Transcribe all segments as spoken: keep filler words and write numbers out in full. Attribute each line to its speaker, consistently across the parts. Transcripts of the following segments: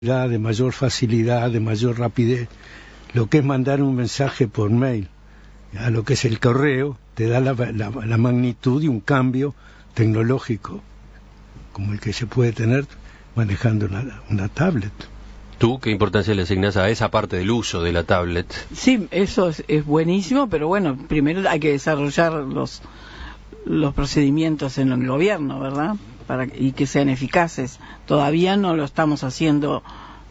Speaker 1: de mayor facilidad, de mayor rapidez, lo que es mandar un mensaje por mail, a lo que es el correo, te da la, la, la magnitud de un cambio tecnológico, como el que se puede tener manejando una, una tablet.
Speaker 2: ¿Tú qué importancia le asignas a esa parte del uso de la tablet?
Speaker 3: Sí, eso es, es buenísimo, pero bueno, primero hay que desarrollar los, los procedimientos en el gobierno, ¿verdad? Para, y que sean eficaces. Todavía no lo estamos haciendo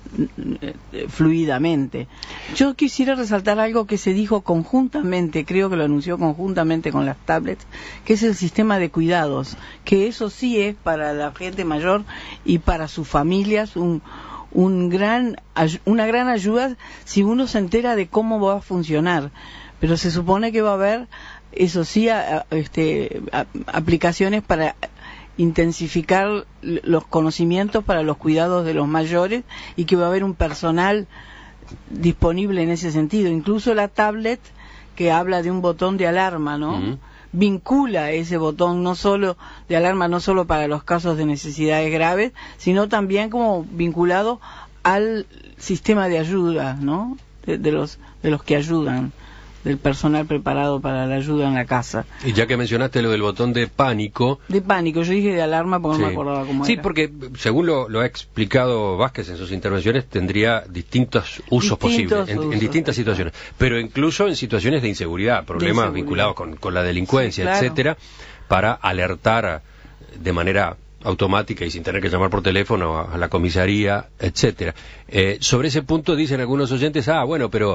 Speaker 3: fluidamente. Yo quisiera resaltar algo que se dijo conjuntamente, creo que lo anunció conjuntamente con las tablets, que es el sistema de cuidados, que eso sí es para la gente mayor y para sus familias un, un gran, una gran ayuda si uno se entera de cómo va a funcionar. Pero se supone que va a haber, eso sí, a, a, este, a, aplicaciones para intensificar los conocimientos para los cuidados de los mayores y que va a haber un personal disponible en ese sentido. Incluso la tablet que habla de un botón de alarma, ¿no? Uh-huh. Vincula ese botón no solo de alarma, no solo para los casos de necesidades graves, sino también como vinculado al sistema de ayuda, ¿no? De, de los de los que ayudan, del personal preparado para la ayuda en la casa.
Speaker 2: Y ya que mencionaste lo del botón de pánico...
Speaker 3: De pánico, yo dije de alarma porque sí. No me acordaba cómo
Speaker 2: sí,
Speaker 3: era. Sí,
Speaker 2: porque según lo, lo ha explicado Vázquez en sus intervenciones, tendría distintos usos distintos posibles, en, usos, en distintas exacto. situaciones, pero incluso en situaciones de inseguridad, problemas de inseguridad. vinculados con, con la delincuencia, sí, claro. etcétera, para alertar de manera automática y sin tener que llamar por teléfono a, a la comisaría, etcétera. Eh, sobre ese punto dicen algunos oyentes, ah, bueno, pero...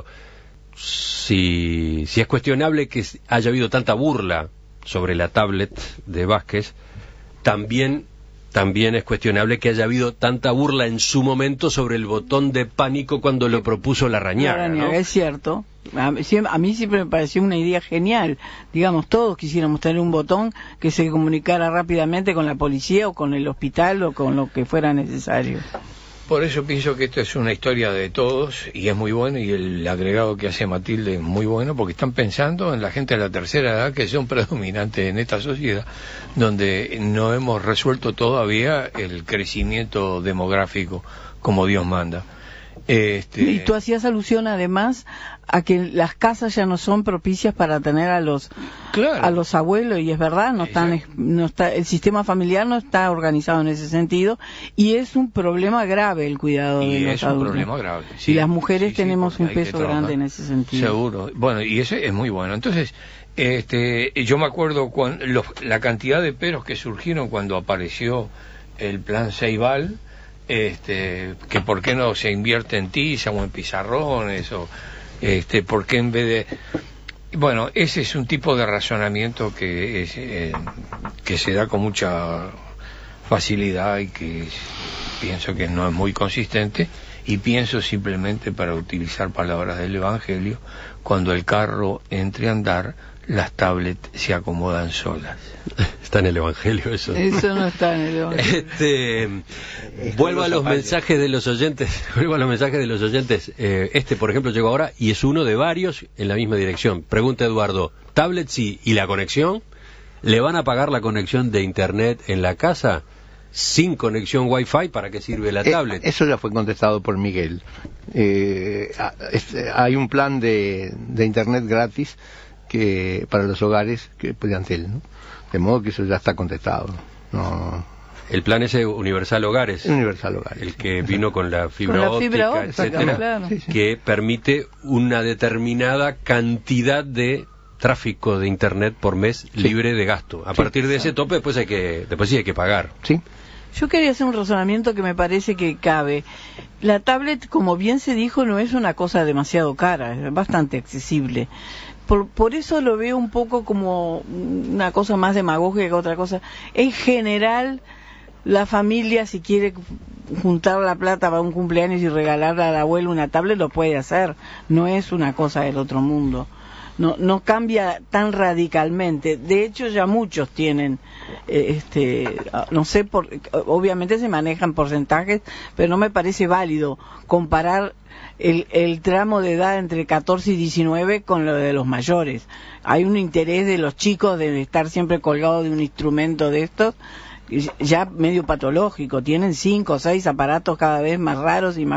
Speaker 2: Si, si es cuestionable que haya habido tanta burla sobre la tablet de Vázquez, también, también es cuestionable que haya habido tanta burla en su momento sobre el botón de pánico cuando lo propuso Larrañaga, ¿no?
Speaker 3: Es cierto. A mí, a mí siempre me pareció una idea genial. Digamos, todos quisiéramos tener un botón que se comunicara rápidamente con la policía o con el hospital o con lo que fuera necesario.
Speaker 4: Por eso pienso que esto es una historia de todos y es muy bueno, y el agregado que hace Matilde es muy bueno, porque están pensando en la gente de la tercera edad que son predominantes en esta sociedad, donde no hemos resuelto todavía el crecimiento demográfico como Dios manda. Este...
Speaker 3: Y tú hacías alusión además a que las casas ya no son propicias para tener a los claro. a los abuelos, y es verdad, no están, no está, el sistema familiar no está organizado en ese sentido, y es un problema grave el cuidado
Speaker 4: y
Speaker 3: de los
Speaker 4: es
Speaker 3: adultos.
Speaker 4: un problema grave. Sí,
Speaker 3: y las mujeres
Speaker 4: sí,
Speaker 3: tenemos
Speaker 4: sí,
Speaker 3: un peso grande en ese sentido.
Speaker 4: Seguro. Bueno, y eso es muy bueno. Entonces, este, yo me acuerdo cuando los, la cantidad de peros que surgieron cuando apareció el plan Ceibal. Este, que por qué no se invierte en tiza o en pizarrones, o este, por qué en vez de... Bueno, ese es un tipo de razonamiento que es, eh, que se da con mucha facilidad y que pienso que no es muy consistente, y pienso simplemente, para utilizar palabras del Evangelio, cuando el carro entre a andar, las tablets se acomodan solas.
Speaker 2: Está en el Evangelio eso.
Speaker 3: Eso no está en el Evangelio.
Speaker 2: Este, vuelvo a los mensajes de los oyentes. Vuelvo a los mensajes de los oyentes. Eh, este, por ejemplo, llegó ahora y es uno de varios en la misma dirección. Pregunta Eduardo: ¿tablets sí y la conexión? ¿Le van a pagar la conexión de internet en la casa? Sin conexión Wi-Fi, ¿para qué sirve la tablet?
Speaker 5: Eh, eso ya fue contestado por Miguel. Eh, es, hay un plan de, de internet gratis que para los hogares que de Antel, ¿no? De modo que eso ya está contestado. No.
Speaker 2: El plan ese Universal Hogares.
Speaker 5: Universal Hogares.
Speaker 2: El que sí. vino con la fibra
Speaker 3: con la
Speaker 2: óptica,
Speaker 3: fibra óptica,
Speaker 2: etcétera,
Speaker 3: claro.
Speaker 2: sí, sí. que permite una determinada cantidad de tráfico de internet por mes sí. libre de gasto. A sí. partir de ese tope después hay que después sí hay que pagar.
Speaker 5: Sí.
Speaker 3: Yo quería hacer un razonamiento que me parece que cabe. La tablet, como bien se dijo, no es una cosa demasiado cara, es bastante accesible. Por, por eso lo veo un poco como una cosa más demagógica que otra cosa. En general, la familia, si quiere juntar la plata para un cumpleaños y regalarle al abuelo una tablet, lo puede hacer. No es una cosa del otro mundo. No, no cambia tan radicalmente. De hecho, ya muchos tienen, eh, este, no sé, por, obviamente se manejan porcentajes, pero no me parece válido comparar el, el tramo de edad entre catorce y diecinueve con lo de los mayores. Hay un interés de los chicos de estar siempre colgados de un instrumento de estos, ya medio patológico, tienen cinco o seis aparatos cada vez más raros y más